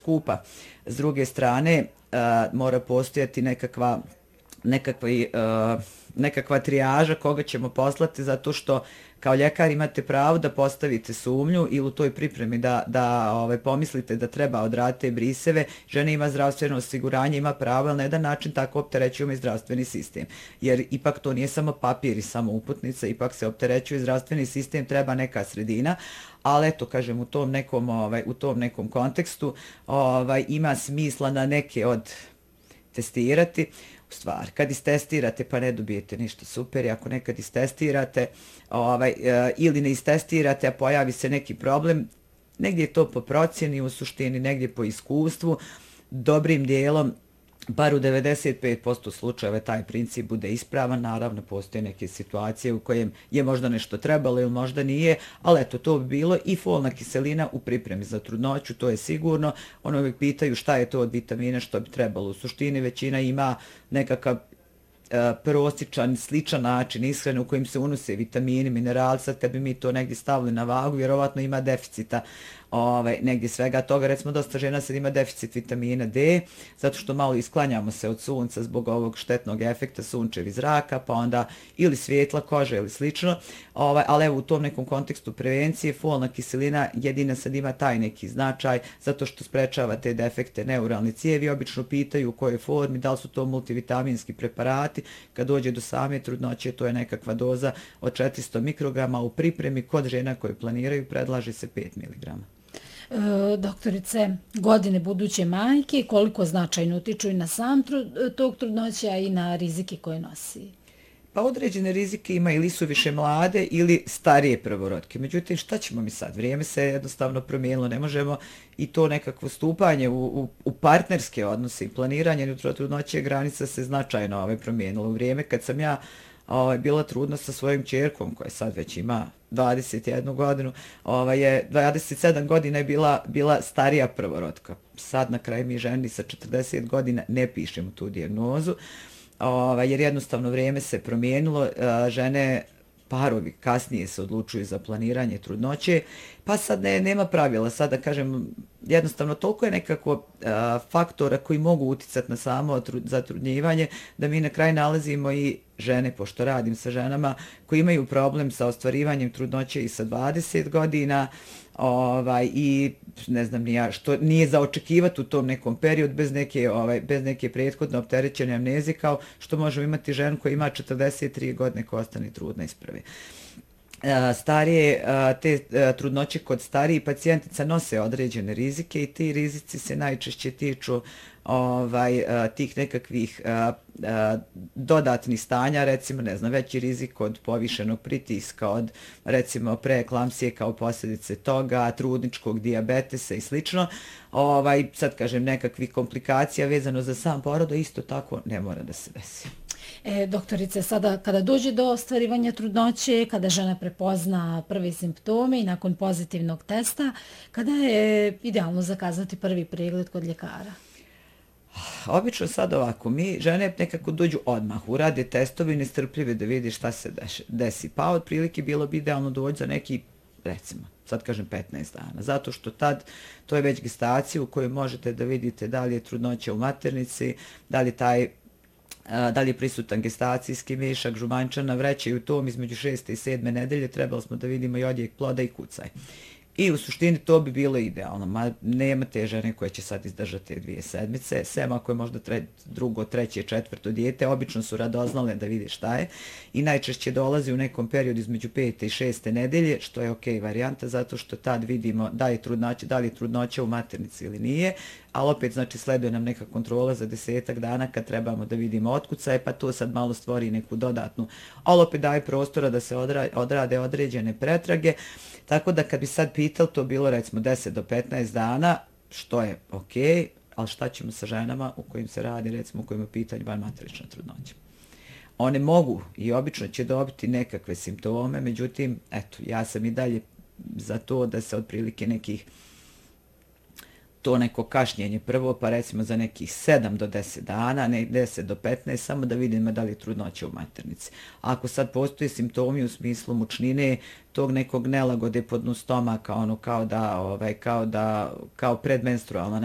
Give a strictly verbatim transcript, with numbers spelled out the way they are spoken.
skupa. S druge strane, uh, mora postojati nekakva, nekakvi, uh, nekakva trijaža koga ćemo poslati, zato što kao ljekar imate pravo da postavite sumnju ili u toj pripremi da, da ove, pomislite da treba odraditi briseve. Žena ima zdravstveno osiguranje, ima pravo, ali na jedan način tako opterećujemo i zdravstveni sistem. Jer ipak to nije samo papir i samo uputnica, ipak se opterećuje zdravstveni sistem, treba neka sredina. Ali eto, kažem, u tom nekom, ovaj, u tom nekom kontekstu ovaj, ima smisla na neke od testirati. U stvari, kad istestirate pa ne dobijete ništa super, i ako nekad istestirate ovaj, e, ili ne istestirate, a pojavi se neki problem, negdje je to po procjeni, u suštini negdje po iskustvu, dobrim dijelom, bar u devedeset pet posto slučajeva taj princip bude ispravan. Naravno, postoje neke situacije u kojem je možda nešto trebalo ili možda nije, ali eto, to bi bilo i folna kiselina u pripremi za trudnoću, to je sigurno. Ono uvijek pitaju šta je to od vitamina što bi trebalo. U suštini većina ima nekakav prosječan, sličan način ishrane u kojim se unose vitamini, minerali. Sad kad bi mi to negdje stavili na vagu, vjerovatno ima deficita ovaj, negdje svega toga. Recimo, dosta žena sad ima deficit vitamina D, zato što malo isklanjamo se od sunca zbog ovog štetnog efekta sunčevi zraka, pa onda ili svijetla kože ili slično. Ovaj, ali evo, u tom nekom kontekstu prevencije, folna kiselina jedina sad ima taj neki značaj, zato što sprečava te defekte neuralne cijevi. Obično pitaju u kojoj formi, da li su to multivitaminski preparati. Kad dođe do same trudnoće, to je nekakva doza od četiristo mikrograma. U pripremi kod žena koje planiraju predlaže se pet miligrama. E, doktorice, godine buduće majke koliko značajno utiču i na sam trud, tog trudnoća i na rizike koje nosi? Pa određene rizike ima ili su više mlade ili starije prvorodke. Međutim, šta ćemo mi sad? Vrijeme se jednostavno promijenilo. Ne možemo i to nekakvo stupanje u, u, u partnerske odnose i planiranje trudnoće, granica se značajno ove promijenilo. U vrijeme kad sam ja ovaj, bila trudna sa svojim ćerkom, koja sad već ima dvadeset jednu godinu, ovaj, je dvadeset sedam godina je bila, bila starija prvorodka. Sad na kraju mi ženi sa četrdeset godina ne pišemo tu dijagnozu. Ovaj, jer jednostavno vrijeme se promijenilo, žene, parovi kasnije se odlučuju za planiranje trudnoće, pa sad ne, nema pravila, sad da kažem, jednostavno toliko je nekako a, faktora koji mogu uticati na samo trud, zatrudnjivanje, da mi na kraju nalazimo i žene, pošto radim sa ženama, koji imaju problem sa ostvarivanjem trudnoće i sa dvadeset godina, ovaj, i ne znam ni ja, što nije za očekivati u tom nekom periodu bez neke, ovaj, bez neke prethodne opterećene amnezije, kao što možemo imati ženu koja ima četrdeset tri godine koja ostane trudna iz prve. Starije, te trudnoće kod starijih pacijentica nose određene rizike i ti rizici se najčešće tiču ovaj, tih nekakvih a, a, dodatnih stanja, recimo, ne znam, veći rizik od povišenog pritiska, od recimo preeklampsije kao posljedice toga, trudničkog dijabetesa i slično. Ovaj, sad kažem, nekakvih komplikacija vezano za sam porod, isto tako ne mora da se desi. E, doktorice, sada kada dođe do ostvarivanja trudnoće, kada žena prepozna prvi simptome i nakon pozitivnog testa, kada je idealno zakazati prvi pregled kod ljekara? Obično sad ovako, mi žene nekako dođu odmah, urade testovi nestrpljive da vidi šta se desi. Pa otprilike bilo bi idealno doći za neki, recimo, sad kažem petnaest dana, zato što tad to je već gestacija u kojoj možete da vidite da li je trudnoća u maternici, da li taj da li je prisutan gestacijski višak, žumančana vreća, i u tom između šeste i sedme nedelje trebali smo da vidimo i odjek ploda i kucaj. I u suštini to bi bilo idealno. Ma, nema te žene koje će sad izdržati dvije sedmice, sem ako je možda tre, drugo, treće, četvrto dijete, obično su radoznale da vide šta je i najčešće dolazi u nekom periodu između pete i šeste nedelje, što je ok varijanta, zato što tad vidimo da je trudnoća, da li je trudnoća u maternici ili nije, ali opet znači sleduje nam neka kontrola za desetak dana kad trebamo da vidimo otkucaje, pa to sad malo stvori neku dodatnu, ali opet daje prostora da se odra, odrade određene pretrage. Tako da kad bi sad pitali, to bilo recimo deset do petnaest dana, što je ok, ali šta ćemo sa ženama u kojim se radi, recimo u kojima je pitanje vanmaterična trudnoća. One mogu i obično će dobiti nekakve simptome, međutim, eto, ja sam i dalje za to da se otprilike nekih to neko kašnjenje prvo, pa recimo za nekih sedam do deset dana, ne deset do petnaest, samo da vidimo da li je trudnoća u maternici. Ako sad postoje simptomi u smislu mučnine, tog nekog nelagode pod dnu stomaka, ono kao da, ovaj, kao da, kao predmenstrualna